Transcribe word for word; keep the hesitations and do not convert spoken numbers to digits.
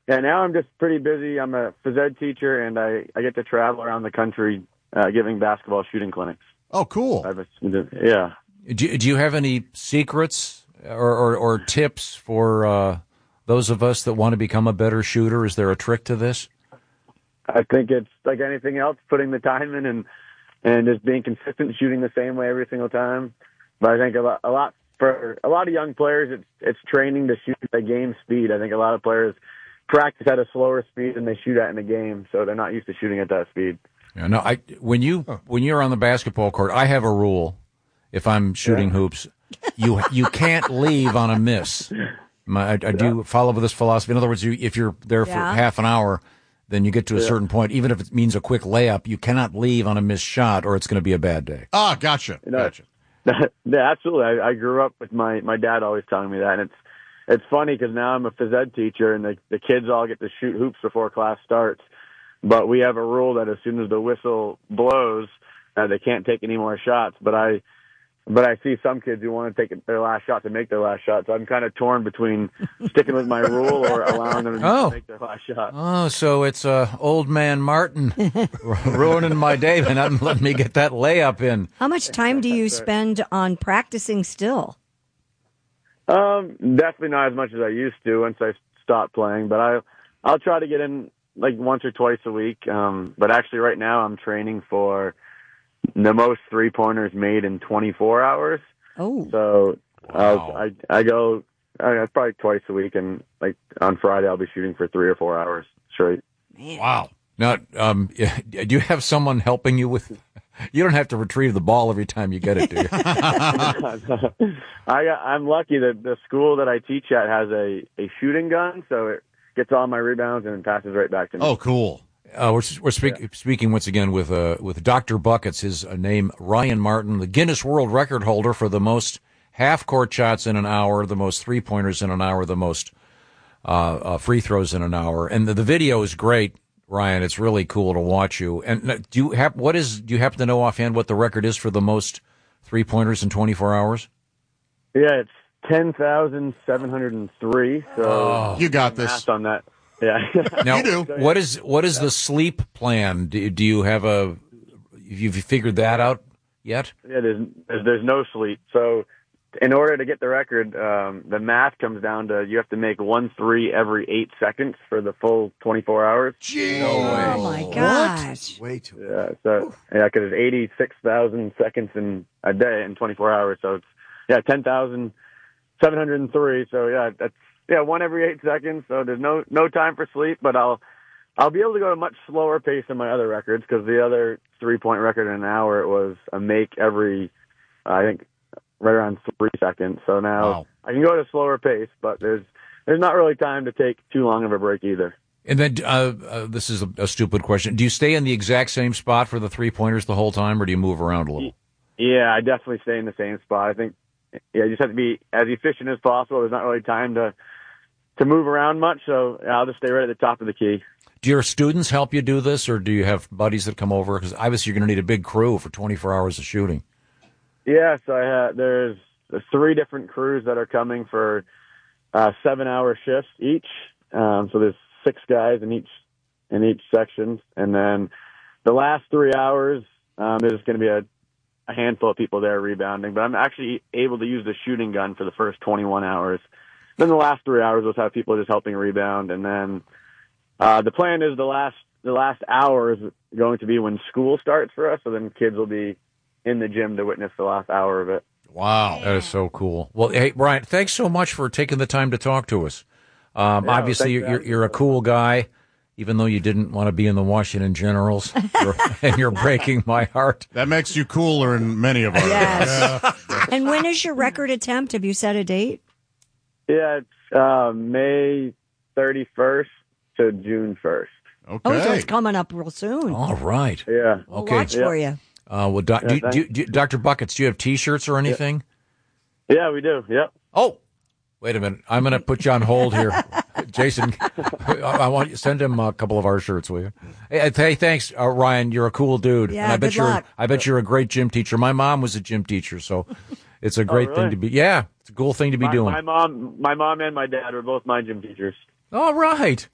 Yeah, now I'm just pretty busy. I'm a phys ed teacher, and I, I get to travel around the country uh, giving basketball shooting clinics. Oh, cool. I've, yeah. Do, do you have any secrets or, or, or tips for uh, those of us that want to become a better shooter? Is there a trick to this? I think it's like anything else, putting the time in and, and just being consistent, shooting the same way every single time. But I think a lot, a lot for a lot of young players, it's it's training to shoot at game speed. I think a lot of players practice at a slower speed than they shoot at in the game, so they're not used to shooting at that speed. Yeah, no, I when you when you're on the basketball court, I have a rule. If I'm shooting yeah. hoops, you you can't leave on a miss. My, I, I yeah. do follow this philosophy. In other words, you, if you're there for yeah. half an hour, then you get to a yeah. certain point. Even if it means a quick layup, you cannot leave on a missed shot, or it's going to be a bad day. Ah, gotcha, you know, gotcha. Yeah, absolutely. I, I grew up with my my dad always telling me that, and it's it's funny because now I'm a phys ed teacher, and the the kids all get to shoot hoops before class starts. But we have a rule that as soon as the whistle blows, uh, they can't take any more shots. But I, but I see some kids who want to take their last shot to make their last shot. So I'm kind of torn between sticking with my rule or allowing them to oh. make their last shot. Oh, so it's uh, old man Martin ruining my day and not letting me get that layup in. How much time do you spend on practicing still? Um, definitely not as much as I used to once I stopped playing. But I, I'll try to get in like once or twice a week. Um, but actually right now I'm training for the most three pointers made in twenty-four hours. Oh, so wow. uh, I, I go, uh, probably twice a week. And like on Friday, I'll be shooting for three or four hours straight. Man. Wow. Now, um, do you have someone helping you with, you don't have to retrieve the ball every time you get it, do you? I, I'm lucky that the school that I teach at has a, a shooting gun. So it gets all my rebounds and passes right back to me. Oh, cool. Uh, we're we're speak, yeah. speaking once again with uh, with Doctor Buckets. His uh, name, Ryan Martin, the Guinness World Record holder for the most half-court shots in an hour, the most three-pointers in an hour, the most uh, uh, free throws in an hour. And the, the video is great, Ryan. It's really cool to watch you. And uh, do you have what is? Do you happen to know offhand what the record is for the most three-pointers in twenty-four hours? Yeah, it's ten thousand seven hundred three. So oh, you got this math on that. Yeah. Now, you do. what is what is the sleep plan? Do, do you have a? Have you figured that out yet? Yeah, there's there's no sleep. So, in order to get the record, um, the math comes down to you have to make one three every eight seconds for the full twenty-four hours. Jeez. No way. Oh my gosh! Way too. Yeah. So yeah, because it's eighty-six thousand seconds in a day in twenty-four hours. So it's yeah ten thousand seven hundred three. So yeah, that's. Yeah, one every eight seconds, so there's no no time for sleep. But I'll I'll be able to go at a much slower pace than my other records because the other three point record in an hour it was a make every I think right around three seconds. So now wow. I can go at a slower pace, but there's there's not really time to take too long of a break either. And then uh, uh, this is a, a stupid question: do you stay in the exact same spot for the three pointers the whole time, or do you move around a little? Yeah, I definitely stay in the same spot. I think yeah, you just have to be as efficient as possible. There's not really time to. to move around much, so I'll just stay right at the top of the key. Do your students help you do this, or do you have buddies that come over? Because obviously you're going to need a big crew for twenty-four hours of shooting. Yeah, so I have, there's three different crews that are coming for uh, seven-hour shifts each. Um, so there's six guys in each in each section, and then the last three hours um, there's going to be a, a handful of people there rebounding. But I'm actually able to use the shooting gun for the first twenty-one hours. Then the last three hours, we'll have people just helping rebound, and then uh, the plan is the last the last hour is going to be when school starts for us. So then kids will be in the gym to witness the last hour of it. Wow, that is so cool. Well, hey, Brian, thanks so much for taking the time to talk to us. Um, yeah, obviously, you're, you're you're a cool guy, even though you didn't want to be in the Washington Generals, you're, and you're breaking my heart. That makes you cooler in many of our yes. Yeah. And when is your record attempt? Have you set a date? Yeah, it's uh, May thirty-first to June first. Okay. Oh, so it's coming up real soon. All right. Yeah. We'll Okay. watch yeah. for you. Uh, well, doc, Yeah, do, do, do, Doctor Buckets, do you have T-shirts or anything? Yeah, we do. Yep. Oh, wait a minute. I'm going to put you on hold here. Jason, I, I want you send him a couple of our shirts, will you? Hey, hey thanks, uh, Ryan. You're a cool dude. Yeah, and I bet good you're luck. I bet you're a great gym teacher. My mom was a gym teacher, so it's a great Oh, really? thing to be. Yeah, it's a cool thing to be My, doing. my mom, my mom and my dad were both my gym teachers. All right.